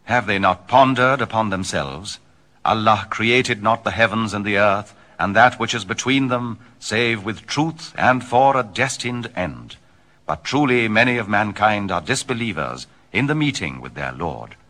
Have they not pondered upon themselves? Allah created not the heavens and the earth, and that which is between them, save with truth and for a destined end. But truly many of mankind are disbelievers in the meeting with their Lord.